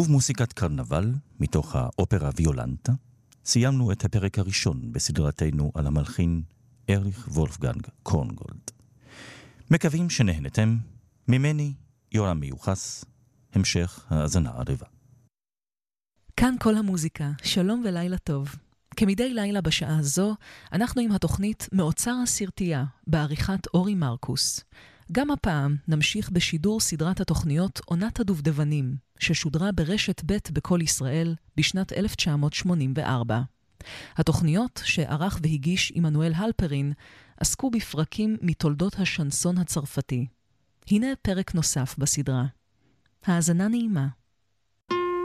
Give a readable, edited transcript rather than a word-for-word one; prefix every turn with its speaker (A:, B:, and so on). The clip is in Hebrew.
A: ובמוסיקת קרנבל, מתוך האופרה ויולנטה, סיימנו את הפרק הראשון בסדרתנו על המלחין אריך וולפגנג קורנגולד. מקווים שנהנתם. ממני, יורם מיוחס, המשך האזנה ערבה.
B: כאן כל המוזיקה, שלום ולילה טוב. כמדי לילה בשעה הזו, אנחנו עם התוכנית מאוצר הסרטייה, בעריכת אורי מרקוס. גם הפעם נמשיך בשידור סדרת התוכניות עונת הדובדבנים, ששודרה ברשת ב' בכל ישראל בשנת 1984. התוכניות שערך והגיש עמנואל הלפרין עסקו בפרקים מתולדות השנסון הצרפתי. הנה פרק נוסף בסדרה. האזנה נעימה.